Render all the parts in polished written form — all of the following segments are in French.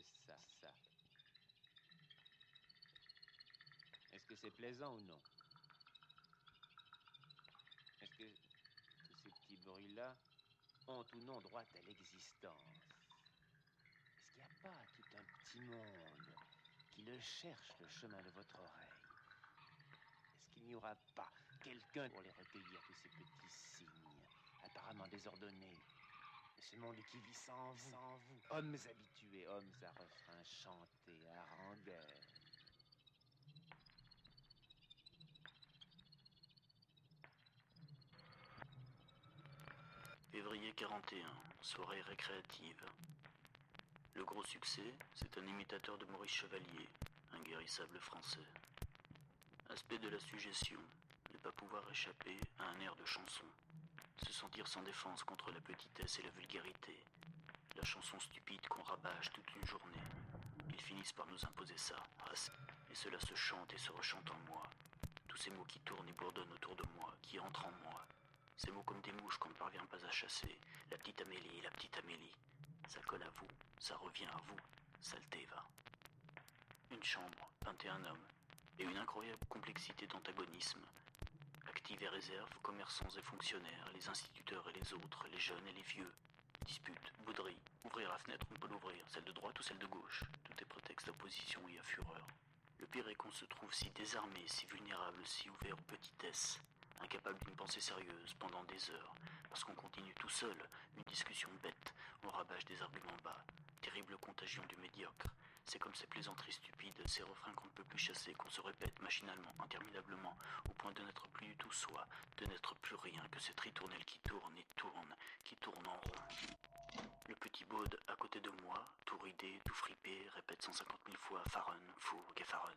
ça. Est-ce que c'est plaisant ou non? Est-ce que tous ces petits bruits-là ont ou non droit à l'existence? Est-ce qu'il n'y a pas tout un petit monde qui le cherche, le chemin de votre oreille? Est-ce qu'il n'y aura pas quelqu'un pour les recueillir, tous ces petits signes apparemment désordonnés de ce monde qui vit sans vous, hommes habitués, hommes à refrains chantés, à rengaine? Février 41, soirée récréative. Le gros succès, c'est un imitateur de Maurice Chevalier, un guérissable français. Aspect de la suggestion, ne pas pouvoir échapper à un air de chanson. Se sentir sans défense contre la petitesse et la vulgarité. La chanson stupide qu'on rabâche toute une journée. Ils finissent par nous imposer ça, et cela se chante et se rechante en moi. Tous ces mots qui tournent et bourdonnent autour de moi, qui entrent en moi. Ces mots comme des mouches qu'on ne parvient pas à chasser. La petite Amélie, la petite Amélie. Ça colle à vous, ça revient à vous, saleté va. Une chambre, 21 hommes, et une incroyable complexité d'antagonisme. Actifs et réserves, commerçants et fonctionnaires, les instituteurs et les autres, les jeunes et les vieux. Disputes, bouderies, ouvrir la fenêtre, on peut l'ouvrir, celle de droite ou celle de gauche. Tout est prétexte d'opposition et à fureur. Le pire est qu'on se trouve si désarmé, si vulnérable, si ouvert aux petitesses, incapable d'une pensée sérieuse pendant des heures, parce qu'on continue tout seul, une discussion bête, on rabâche des arguments bas, terrible contagion du médiocre. C'est comme ces plaisanteries stupides, ces refrains qu'on ne peut plus chasser, qu'on se répète machinalement, interminablement, au point de n'être plus du tout soi, de n'être plus rien que cette ritournelle qui tourne et tourne, qui tourne en rond. Le petit Baude, à côté de moi, tout ridé, tout fripé, répète 150 000 fois Farren, Fourgue et Farren.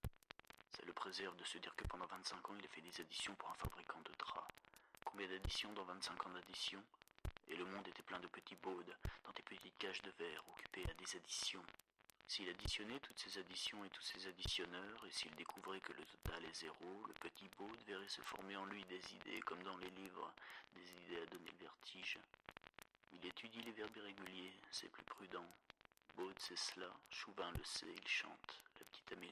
Ça le préserve de se dire que pendant 25 ans, il a fait des additions pour un fabricant de draps. Combien d'additions dans 25 ans d'additions? Et le monde était plein de petits Baudes, dans des petites cages de verre, occupés à des additions. S'il additionnait toutes ces additions et tous ces additionneurs, et s'il découvrait que le total est zéro, le petit Baude verrait se former en lui des idées, comme dans les livres, des idées à donner le vertige. Il étudie les verbes irréguliers, c'est plus prudent. Baude c'est cela, Chouvin le sait, il chante, la petite Amélie.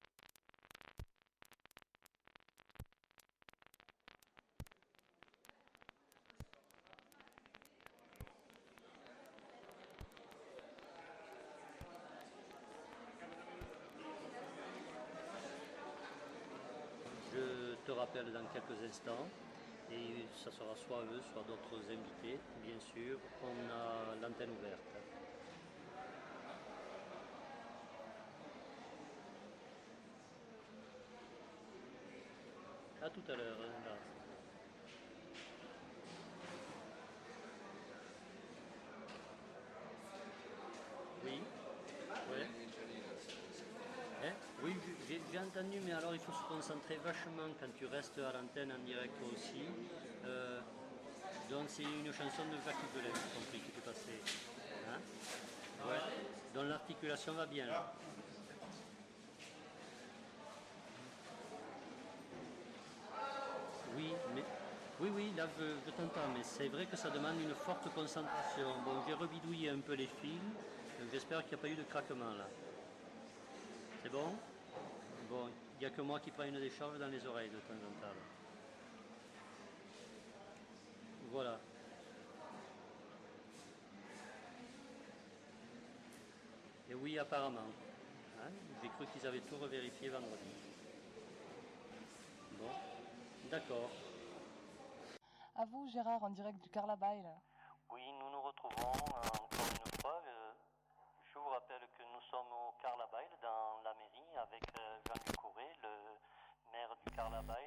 Je te rappelle dans quelques instants, et ça sera soit eux, soit d'autres invités, bien sûr. On a l'antenne ouverte. À tout à l'heure, là. Oui. Ouais. Hein? Oui, j'ai entendu, mais alors il faut se concentrer vachement quand tu restes à l'antenne en direct aussi. Donc c'est une chanson de Jacques Belin, j'ai compris, qui peut passer. Hein? Ouais. Donc l'articulation va bien là. Oui, mais oui, là je t'entends, mais c'est vrai que ça demande une forte concentration. Bon, j'ai rebidouillé un peu les fils, donc j'espère qu'il n'y a pas eu de craquement là. C'est bon? Bon, il n'y a que moi qui prends une décharge dans les oreilles de temps en temps. Voilà. Et oui, apparemment. Hein, j'ai cru qu'ils avaient tout revérifié vendredi. Bon, d'accord. À vous, Gérard, en direct du Carlabail. Oui, nous nous retrouvons encore une fois. Je vous rappelle que nous sommes au Carlabail, dans la mairie, avec Jean-Luc Courret, le maire du Carlabail,